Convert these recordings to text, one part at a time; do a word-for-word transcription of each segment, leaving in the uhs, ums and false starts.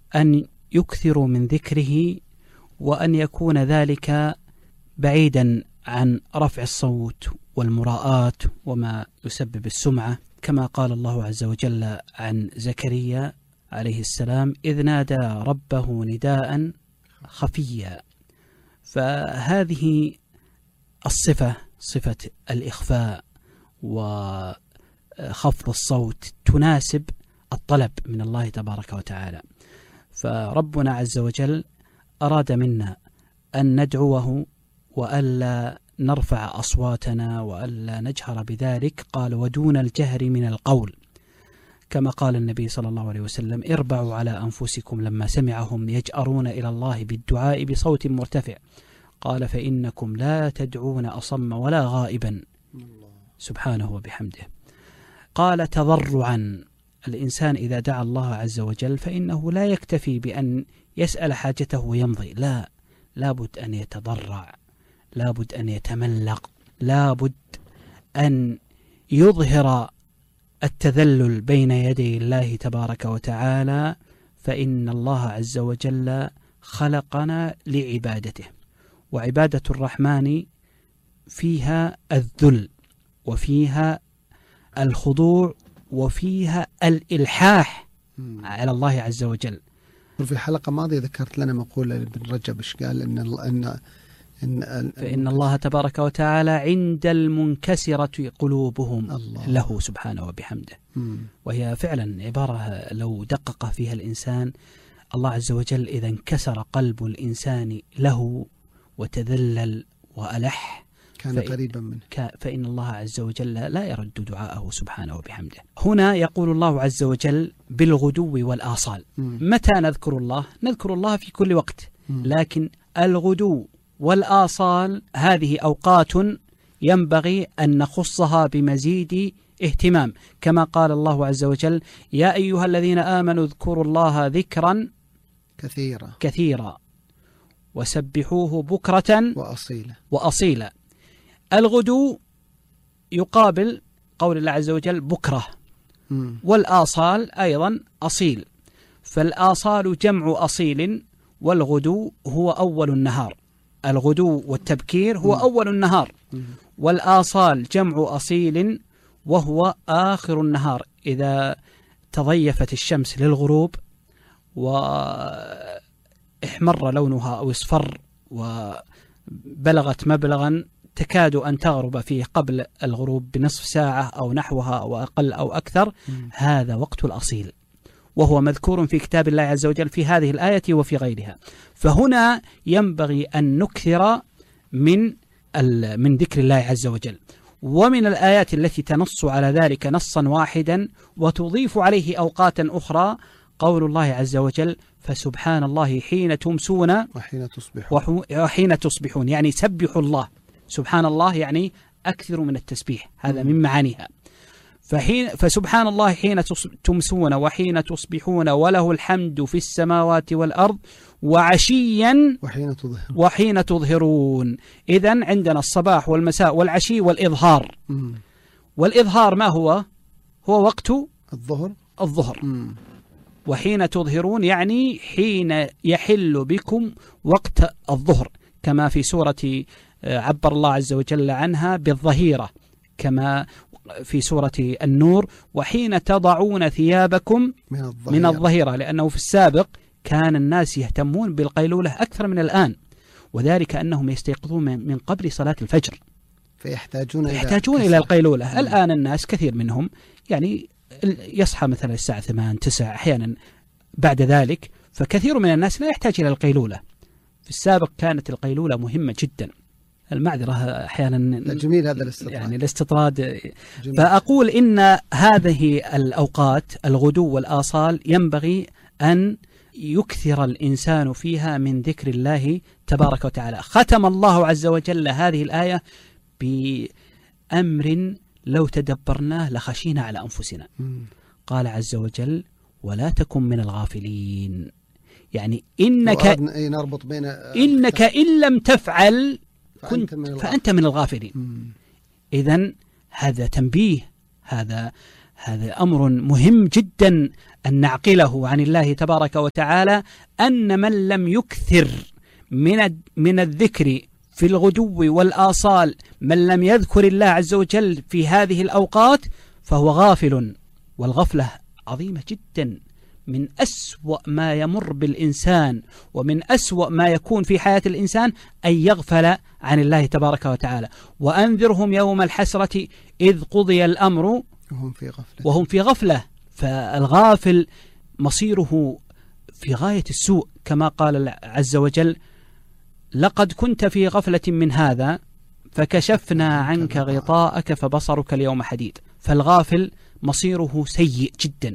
أن يكثروا من ذكره، وأن يكون ذلك بعيدا عن رفع الصوت والمراءة وما يسبب السمعة، كما قال الله عز وجل عن زكريا عليه السلام إذ نادى ربه نداء خفيا. فهذه الصفة، صفة الإخفاء وخفض الصوت، تناسب الطلب من الله تبارك وتعالى. فربنا عز وجل أراد منا أن ندعوه وألا نرفع أصواتنا وألا نجهر بذلك. قال ودون الجهر من القول، كما قال النبي صلى الله عليه وسلم اربعوا على أنفسكم لما سمعهم يجأرون إلى الله بالدعاء بصوت مرتفع، قال فإنكم لا تدعون أصم ولا غائبا سبحانه وبحمده. قال تضرعا، الإنسان إذا دعا الله عز وجل فإنه لا يكتفي بأن يسأل حاجته ويمضي، لا، لابد أن يتضرع، لابد أن يتملق، لابد أن يظهر التذلل بين يدي الله تبارك وتعالى، فإن الله عز وجل خلقنا لعبادته، وعبادة الرحمن فيها الذل وفيها الخضوع وفيها الإلحاح على الله عز وجل. في الحلقة الماضية ذكرت لنا مقولة ابن رجب، ايش قال؟ إن إن إن فإن الله تبارك وتعالى عند المنكسرة قلوبهم الله له سبحانه وبحمده. مم. وهي فعلا عبارة لو دقق فيها الإنسان، الله عز وجل إذا انكسر قلب الإنسان له وتذلل وألح كان قريبا منه، فإن الله عز وجل لا يرد دعاءه سبحانه وبحمده. هنا يقول الله عز وجل بالغدو والآصال. مم. متى نذكر الله؟ نذكر الله في كل وقت، مم. لكن الغدو والآصال هذه أوقات ينبغي أن نخصها بمزيد اهتمام، كما قال الله عز وجل يا أيها الذين آمنوا اذكروا الله ذكرا كثيرا كثيرا وسبحوه بكرة وأصيلا وأصيلا. الغدو يقابل قول الله عز وجل بكرة، م. والآصال أيضا أصيل، فالآصال جمع أصيل، والغدو هو أول النهار. الغدو والتبكير هو م. أول النهار، م. والآصال جمع أصيل وهو آخر النهار، إذا تضيفت الشمس للغروب وإحمر لونها أو اصفر وبلغت مبلغا تكاد أن تغرب فيه قبل الغروب بنصف ساعة أو نحوها أو أقل أو أكثر، م. هذا وقت الأصيل، وهو مذكور في كتاب الله عز وجل في هذه الآية وفي غيرها. فهنا ينبغي أن نكثر من من ذكر الله عز وجل. ومن الآيات التي تنص على ذلك نصا واحدا وتضيف عليه أوقاتا أخرى قول الله عز وجل فسبحان الله حين تمسون وحين تصبحون وحين تصبحون، يعني سبحوا الله. سبحان الله يعني أكثر من التسبيح، هذا من معانيها. فحين فسبحان الله حين تمسون وحين تصبحون وله الحمد في السماوات والأرض وعشيا وحين تظهرون, وحين تظهرون. إذن عندنا الصباح والمساء والعشي والإظهار. م. والإظهار ما هو؟ هو وقت الظهر الظهر. م. وحين تظهرون يعني حين يحل بكم وقت الظهر، كما في سورة عبر الله عز وجل عنها بالظهيرة، كما في سورة النور وحين تضعون ثيابكم من الظهيرة, من الظهيرة لأنه في السابق كان الناس يهتمون بالقيلولة أكثر من الآن، وذلك أنهم يستيقظون من قبل صلاة الفجر فيحتاجون, فيحتاجون إلى القيلولة. م. الآن الناس كثير منهم يعني يصحى مثلا الساعة ثمان تسع أحيانا بعد ذلك، فكثير من الناس لا يحتاج إلى القيلولة. في السابق كانت القيلولة مهمة جدا. المعذرة أحيانا جميل هذا الاستطراد، يعني الاستطراد. فأقول إن هذه الأوقات الغدو والآصال ينبغي أن يكثر الإنسان فيها من ذكر الله تبارك وتعالى. ختم الله عز وجل هذه الآية بأمر لو تدبرناه لخشينا على أنفسنا. قال عز وجل ولا تكن من الغافلين، يعني إنك, نربط بين إنك إن لم تفعل كنت فأنت من الغافلين. إذن هذا تنبيه، هذا هذا أمر مهم جدا أن نعقله عن الله تبارك وتعالى، أن من لم يكثر من من الذكر في الغدو والآصال، من لم يذكر الله عز وجل في هذه الأوقات فهو غافل، والغفلة عظيمة جدا، من أسوأ ما يمر بالإنسان ومن أسوأ ما يكون في حياة الإنسان أن يغفل عن الله تبارك وتعالى. وأنذرهم يوم الحسرة إذ قضي الأمر وهم في غفلة وهم في غفلة. فالغافل مصيره في غاية السوء، كما قال عز وجل: لقد كنت في غفلة من هذا فكشفنا عنك غطاءك فبصرك اليوم حديد. فالغافل مصيره سيء جدا.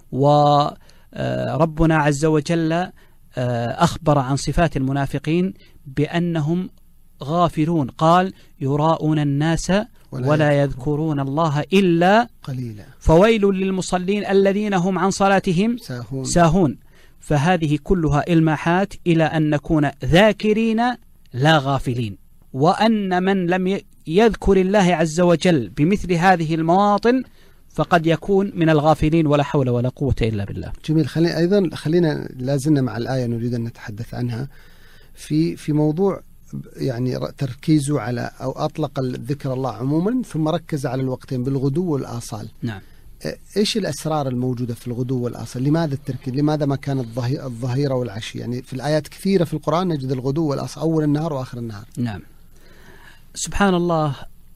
وربنا عز وجل أخبر عن صفات المنافقين بأنهم غافلون، قال: يراءون الناس ولا يذكرون الله إلا قليلا فويل للمصلين الذين هم عن صلاتهم ساهون, ساهون. فهذه كلها إلماحات إلى أن نكون ذاكرين لا غافلين، وأن من لم يذكر الله عز وجل بمثل هذه المواطن فقد يكون من الغافلين، ولا حول ولا قوة إلا بالله. جميل. خلينا أيضا خلينا لازلنا مع الآية نريد أن نتحدث عنها في في موضوع يعني تركيزه على أو أطلق الذكر الله عموما ثم ركز على الوقتين بالغدو والآصال. نعم. إيش الأسرار الموجودة في الغدو والآصال؟ لماذا التركيز؟ لماذا ما كانت الظهيرة والعشي؟ يعني في الآيات كثيرة في القرآن نجد الغدو والآصال أول النهار وآخر النهار. نعم. سبحان الله،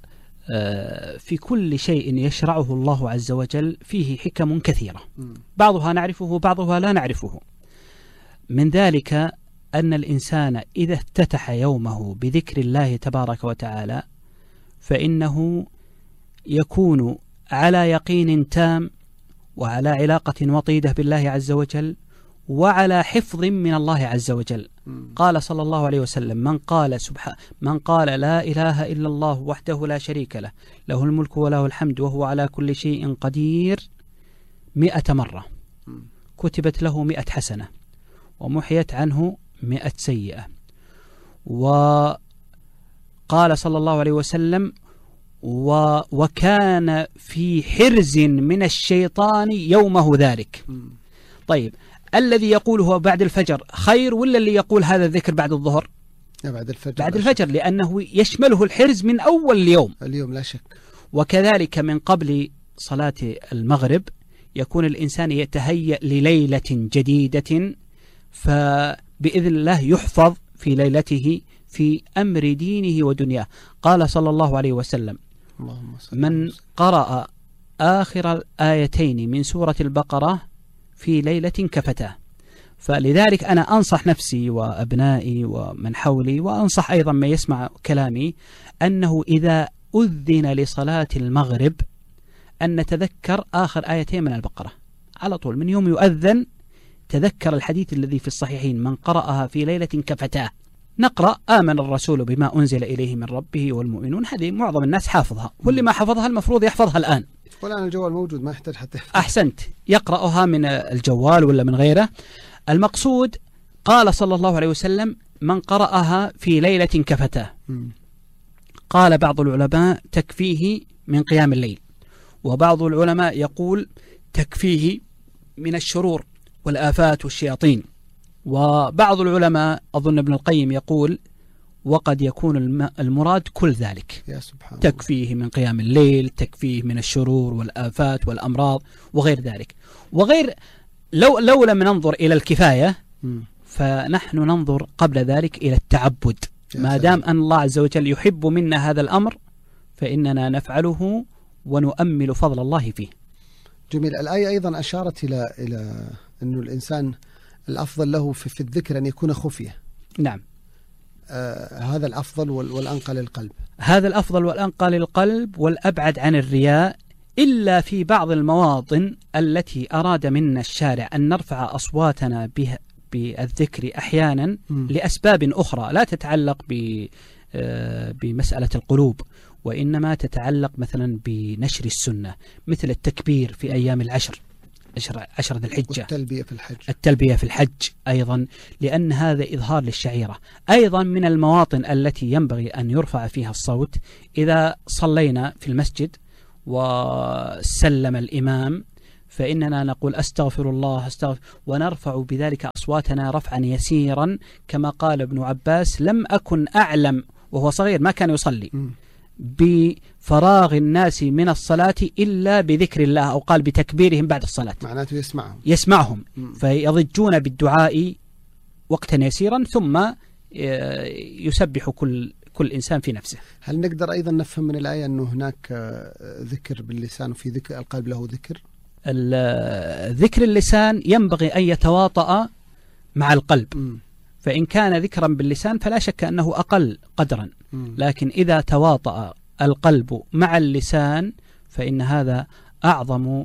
في كل شيء يشرعه الله عز وجل فيه حكم كثيرة، بعضها نعرفه وبعضها لا نعرفه. من ذلك أن الإنسان إذا افتتح يومه بذكر الله تبارك وتعالى فإنه يكون على يقين تام وعلى علاقة وطيدة بالله عز وجل وعلى حفظ من الله عز وجل. قال صلى الله عليه وسلم: من قال سبحان من قال لا إله إلا الله وحده لا شريك له له الملك وله الحمد وهو على كل شيء قدير مئة مرة كتبت له مئة حسنة ومحيت عنه مئة سيئة. وقال صلى الله عليه وسلم: و وكان في حرز من الشيطان يومه ذلك. طيب، الذي يقوله بعد الفجر خير ولا اللي يقول هذا الذكر بعد الظهر؟ بعد الفجر. بعد الفجر، لأنه يشمله الحرز من أول اليوم. اليوم لا شك. وكذلك من قبل صلاة المغرب يكون الإنسان يتهيأ لليلة جديدة، فبإذن الله يحفظ في ليلته في أمر دينه ودنياه. قال صلى الله عليه وسلم: من قرأ آخر الآيتين من سورة البقرة في ليلة كفتاه. فلذلك أنا أنصح نفسي وأبنائي ومن حولي، وأنصح أيضا من يسمع كلامي، أنه إذا أذن لصلاة المغرب أن نتذكر آخر آيتين من البقرة على طول، من يوم يؤذن تذكر الحديث الذي في الصحيحين: من قرأها في ليلة كفتاه. نقرأ آمن الرسول بما أنزل إليه من ربه والمؤمنون، هذه معظم الناس حافظها، واللي ما حفظها المفروض يحفظها الآن. والآن الجوال موجود ما يحتاج حتى يحفظ. أحسنت، يقرأها من الجوال ولا من غيره. المقصود قال صلى الله عليه وسلم: من قرأها في ليلة كفتاه. قال بعض العلماء تكفيه من قيام الليل، وبعض العلماء يقول تكفيه من الشرور والآفات والشياطين، وبعض العلماء أظن ابن القيم يقول وقد يكون المراد كل ذلك. يا سبحان تكفيه الله. من قيام الليل، تكفيه من الشرور والآفات والأمراض وغير ذلك. وغير لو لو لم ننظر إلى الكفاية م. فنحن ننظر قبل ذلك إلى التعبد. ما دام أن الله عز وجل يحب منا هذا الأمر فإننا نفعله ونؤمل فضل الله فيه. جميل. الآية أيضا أشارت إلى إلى أنه الإنسان الأفضل له في, في الذكر أن يكون خفية. نعم. آه هذا الأفضل والأنقى للقلب. هذا الأفضل والأنقى للقلب والأبعد عن الرياء، إلا في بعض المواطن التي أراد منا الشارع أن نرفع أصواتنا بها بالذكر أحيانا م. لأسباب أخرى لا تتعلق بمسألة القلوب، وإنما تتعلق مثلا بنشر السنة، مثل التكبير في أيام العشر عشر, عشر ذي الحجة، والتلبية في الحج التلبية في الحج أيضا، لأن هذا إظهار للشعيرة. أيضا من المواطن التي ينبغي أن يرفع فيها الصوت إذا صلينا في المسجد وسلم الإمام فإننا نقول أستغفر الله أستغفر، ونرفع بذلك أصواتنا رفعا يسيرا، كما قال ابن عباس: لم أكن أعلم وهو صغير ما كان يصلي بفراغ الناس من الصلاة إلا بذكر الله، أو قال بتكبيرهم بعد الصلاة، معناته يسمعهم يسمعهم م. فيضجون بالدعاء وقتا يسيرا ثم يسبح كل كل إنسان في نفسه. هل نقدر أيضا نفهم من الآية أنه هناك ذكر باللسان وفي ذكر القلب له ذكر؟ ذكر اللسان ينبغي أن يتواطأ مع القلب م. فإن كان ذكرا باللسان فلا شك أنه أقل قدرا، لكن إذا تواطأ القلب مع اللسان فإن هذا أعظم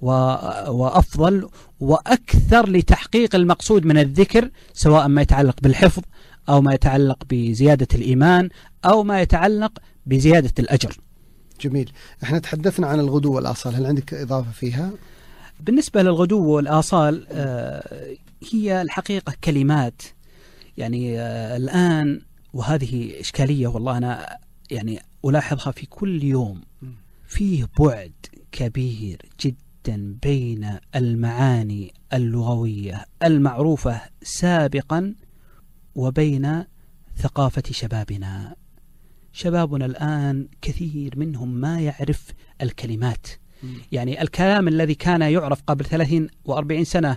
وأفضل وأكثر لتحقيق المقصود من الذكر، سواء ما يتعلق بالحفظ أو ما يتعلق بزيادة الإيمان أو ما يتعلق بزيادة الأجر. جميل. احنا تحدثنا عن الغدو والآصال، هل عندك إضافة فيها؟ بالنسبة للغدو والآصال هي الحقيقة كلمات، يعني الآن وهذه إشكالية والله أنا يعني ألاحظها في كل يوم، فيه بعد كبير جدا بين المعاني اللغوية المعروفة سابقا وبين ثقافة شبابنا. شبابنا الآن كثير منهم ما يعرف الكلمات، يعني الكلام الذي كان يعرف قبل ثلاثين وأربعين سنة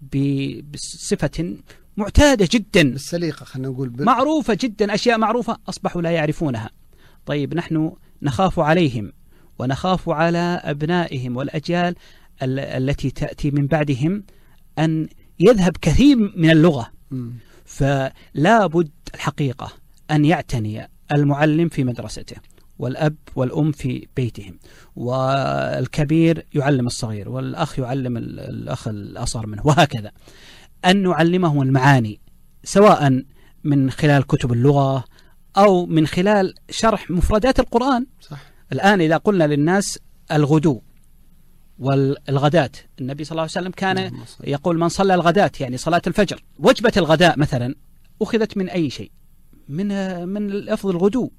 بصفة معتادة جدا، بالسليقة خلينا نقول بال... معروفة جدا، أشياء معروفة أصبحوا لا يعرفونها. طيب نحن نخاف عليهم ونخاف على أبنائهم والأجيال ال- التي تأتي من بعدهم أن يذهب كثير من اللغة، م. فلا بد الحقيقة أن يعتني المعلم في مدرسته والأب والأم في بيتهم، والكبير يعلم الصغير والأخ يعلم الأخ الأصغر منه، وهكذا أن نعلمهم المعاني سواء من خلال كتب اللغة أو من خلال شرح مفردات القرآن. صح. الآن إذا قلنا للناس الغدو والغداة، النبي صلى الله عليه وسلم كان يقول من صلى الغداة يعني صلاة الفجر، وجبة الغداء مثلا أخذت من أي شيء؟ من من لفظ الغدو.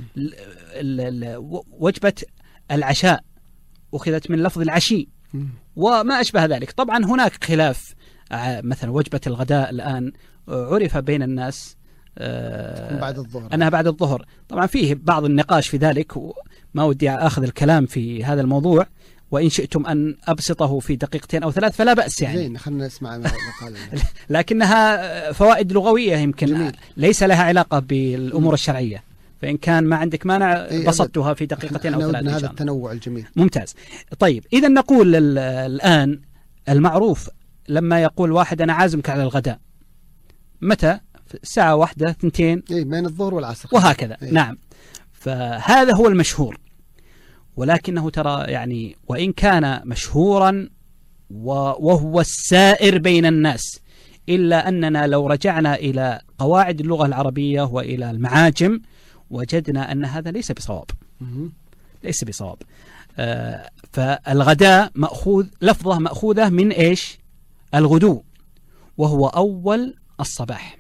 وجبة العشاء أخذت من لفظ العشي وما أشبه ذلك. طبعا هناك خلاف، مثلا وجبة الغداء الآن عرف بين الناس بعد الظهر، أنها بعد الظهر. طبعا فيه بعض النقاش في ذلك وما ودي أخذ الكلام في هذا الموضوع، وإن شئتم أن أبسطه في دقيقتين أو ثلاث فلا بأس يعني. زين، خلنا نسمع مقال. لكنها فوائد لغوية يمكن جميل. ليس لها علاقة بالأمور الشرعية، فإن كان ما عندك مانع بسطتها في دقيقتين أو ثلاث. هذا التنوع الجميل. ممتاز. طيب إذا نقول الآن المعروف لما يقول واحد أنا عازمك على الغداء، متى؟ الساعة واحدة ثنتين، إيه بين الظهر والعصر وهكذا. إيه؟ نعم، فهذا هو المشهور، ولكنه ترى يعني وإن كان مشهورا وهو السائر بين الناس، إلا أننا لو رجعنا إلى قواعد اللغة العربية وإلى المعاجم وجدنا أن هذا ليس بصواب، ليس بصواب. آه فالغداء مأخوذ، لفظه مأخوذة من إيش؟ الغدو، وهو أول الصباح.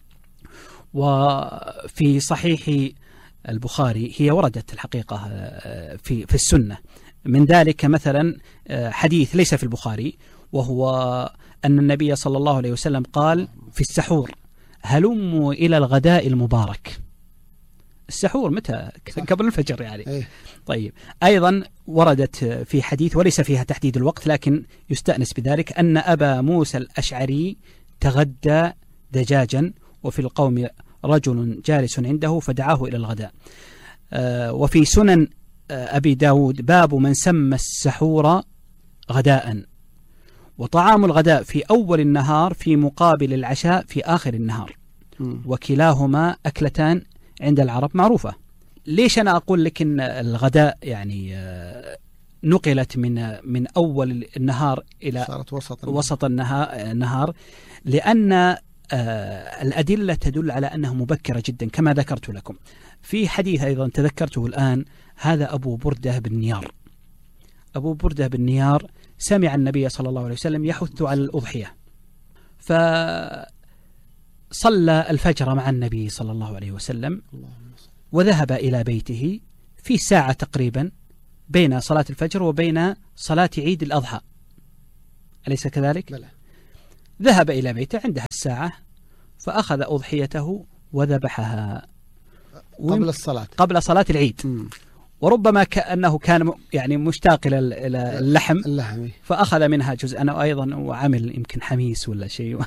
وفي صحيح البخاري هي وردت الحقيقة في في السنة من ذلك، مثلا حديث ليس في البخاري، وهو أن النبي صلى الله عليه وسلم قال في السحور: هلموا إلى الغداء المبارك. السحور متى؟ قبل الفجر يعني. طيب أيضا وردت في حديث وليس فيها تحديد الوقت، لكن يستأنس بذلك، أن أبا موسى الأشعري تغدى دجاجا وفي القوم رجل جالس عنده فدعاه إلى الغداء. آه وفي سنن آه أبي داود باب من سمى السحور غداء، وطعام الغداء في أول النهار في مقابل العشاء في آخر النهار، م. وكلاهما أكلتان عند العرب معروفة. ليش أنا أقول لك إن الغداء يعني آه نقلت من من أول النهار إلى صارت وسط وسط النهار؟ لأن آه الأدلة تدل على أنها مبكرة جدا كما ذكرت لكم. في حديث أيضا تذكرته الآن، هذا أبو بردة بن نيار. أبو بردة بن نيار سمع النبي صلى الله عليه وسلم يحث على الأضحية، فصلى الفجر مع النبي صلى الله عليه وسلم وذهب إلى بيته في ساعة تقريبا بين صلاة الفجر وبين صلاة عيد الأضحى، أليس كذلك؟ بلى. ذهب إلى بيته عندها الساعة فأخذ أضحيته وذبحها قبل الصلاة قبل صلاة العيد. م. وربما كأنه كان يعني مشتاق إلى اللحم اللحم فأخذ منها جزءا أيضا وعمل يمكن حميس ولا شيء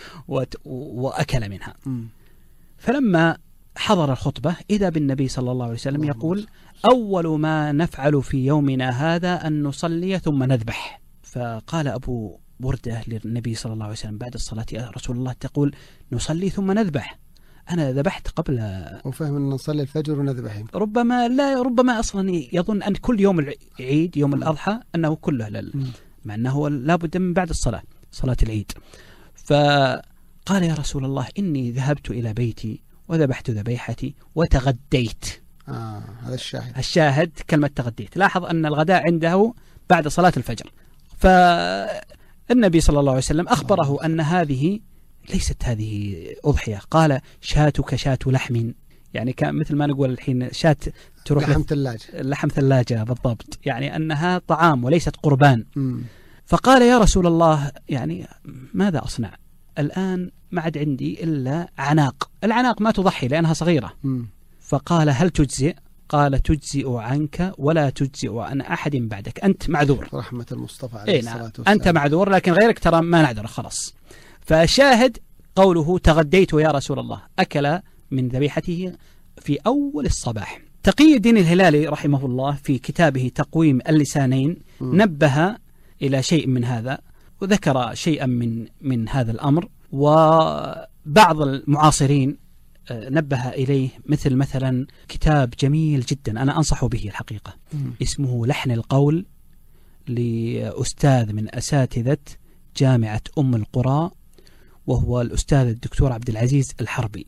وأكل منها. م. فلما حضر الخطبة إذا بالنبي صلى الله عليه وسلم يقول: أول ما نفعل في يومنا هذا أن نصلي ثم نذبح. فقال أبو بردة للنبي صلى الله عليه وسلم بعد الصلاة: يا رسول الله تقول نصلي ثم نذبح، أنا ذبحت قبل. وفهم أن نصلي الفجر ونذبح. ربما لا ربما أصلا يظن أن كل يوم العيد يوم الأضحى أنه كله لل... مع أنه لابد من بعد الصلاة صلاة العيد. فقال: يا رسول الله إني ذهبت إلى بيتي وذبحت ذبيحتي وتغديت. آه هذا الشاهد. الشاهد كلمة تغديت. لاحظ أن الغداء عنده بعد صلاة الفجر. فالنبي صلى الله عليه وسلم أخبره أن هذه ليست هذه أضحية، قال: شاتك شات لحم، يعني كان مثل ما نقول الحين شات تروح لحم ثلاجة. لحم ثلاجة بالضبط، يعني أنها طعام وليست قربان. م. فقال: يا رسول الله يعني ماذا أصنع الآن؟ ما عاد عندي إلا عناق، العناق ما تضحي لأنها صغيرة. م. فقال: هل تجزئ؟ قال: تجزئ عنك ولا تجزئ عن أحد بعدك، أنت معذور. رحمة المصطفى عليه إيه الصلاة نعم. والسلام. أنت معذور لكن غيرك ترى ما نعذر خلاص. فشاهد قوله: تغديت يا رسول الله، أكل من ذبيحته في أول الصباح. تقي الدين الهلالي رحمه الله في كتابه تقويم اللسانين م. نبه إلى شيء من هذا وذكر شيئا من من هذا الأمر، وبعض المعاصرين نبه إليه، مثل مثلا كتاب جميل جدا أنا أنصح به الحقيقة، م. اسمه لحن القول لأستاذ من أساتذة جامعة أم القرى، وهو الأستاذ الدكتور عبد العزيز الحربي.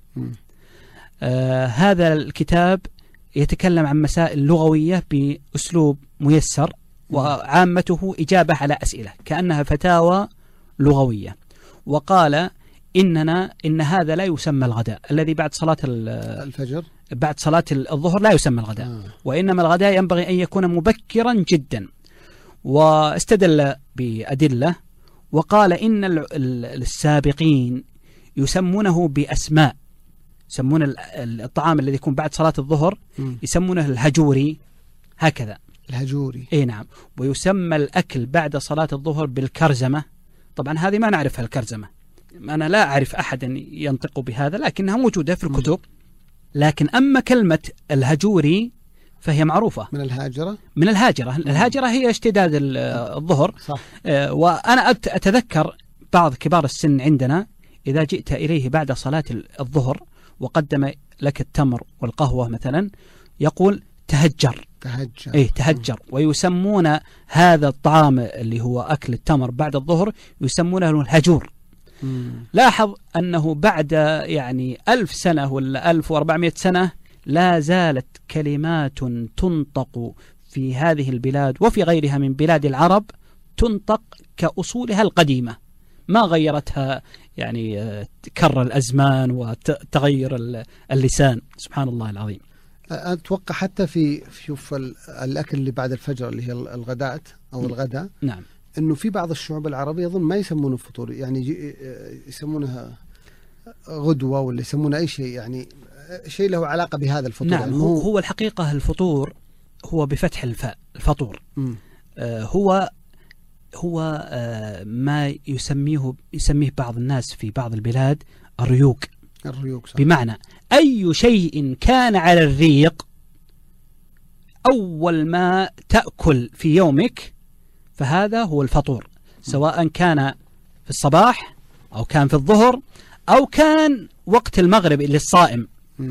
آه هذا الكتاب يتكلم عن مسائل لغوية بأسلوب ميسر، وعامته إجابة على أسئلة كأنها فتاوى لغوية. وقال: إننا إن هذا لا يسمى الغداء الذي بعد صلاة الفجر، بعد صلاة الظهر لا يسمى الغداء، آه. وإنما الغداء ينبغي أن يكون مبكرا جدا. واستدل بأدلة وقال: إن السابقين يسمونه بأسماء، يسمون الطعام الذي يكون بعد صلاة الظهر يسمونه الهجوري، هكذا الهجوري. اي نعم. ويسمى الأكل بعد صلاة الظهر بالكرزمة. طبعا هذه ما نعرفها الكرزمة، أنا لا أعرف أحدا ينطق بهذا لكنها موجودة في الكتب. لكن أما كلمة الهجوري فهي معروفة من الهاجرة. من الهاجرة الهاجرة هي اشتداد الظهر. صح. وأنا أتذكر بعض كبار السن عندنا إذا جئت إليه بعد صلاة الظهر وقدم لك التمر والقهوة مثلا يقول: تهجر. تهجر. إيه تهجر. ويسمون هذا الطعام اللي هو أكل التمر بعد الظهر يسمونه الهجور. مم. لاحظ أنه بعد يعني ألف سنة ولا ألف وأربعمائة سنة لا زالت كلمات تنطق في هذه البلاد وفي غيرها من بلاد العرب تنطق كأصولها القديمة، ما غيرتها يعني كر الأزمان وتغير اللسان. سبحان الله العظيم. أتوقع حتى في شوف الأكل اللي بعد الفجر اللي هي الغداء أو الغداء، نعم، إنه في بعض الشعوب العربية أظن ما يسمونه فطور، يعني يسمونها غدوة ولا يسمونها أي شيء، يعني شيء له علاقة بهذا الفطور. نعم. يعني هو, هو الحقيقة الفطور هو بفتح الفاء الفطور. آه هو هو آه ما يسميه يسميه بعض الناس في بعض البلاد الريوق. الريوق صح. بمعنى أي شيء كان على الريق أول ما تأكل في يومك فهذا هو الفطور، سواء كان في الصباح أو كان في الظهر أو كان وقت المغرب للصائم.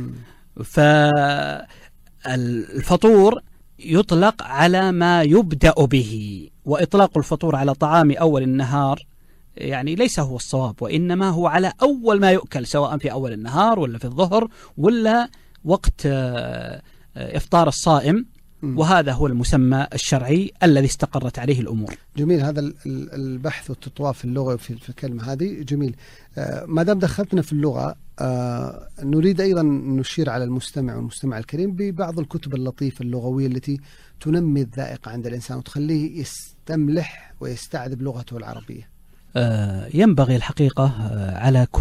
فالفطور يطلق على ما يبدأ به، وإطلاق الفطور على طعام أول النهار يعني ليس هو الصواب، وإنما هو على أول ما يؤكل سواء في أول النهار ولا في الظهر ولا وقت إفطار الصائم وهذا هو المسمى الشرعي الذي استقرت عليه الأمور. جميل، هذا البحث والتطواف في اللغة في الكلمة هذه جميل. آه ما دام دخلتنا في اللغة، آه نريد أيضا نشير على المستمع والمستمع الكريم ببعض الكتب اللطيفة اللغوية التي تنمي الذائقة عند الإنسان وتخليه يستملح ويستعذب لغته العربية. آه ينبغي الحقيقة آه على كل